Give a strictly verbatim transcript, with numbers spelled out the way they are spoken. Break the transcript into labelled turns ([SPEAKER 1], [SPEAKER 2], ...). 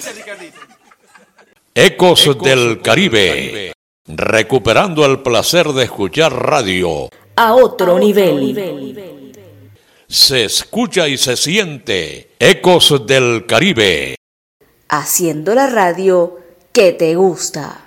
[SPEAKER 1] Ecos del Caribe, recuperando el placer de escuchar radio
[SPEAKER 2] a otro nivel.
[SPEAKER 1] Se escucha y se siente Ecos del Caribe,
[SPEAKER 2] haciendo la radio que te gusta.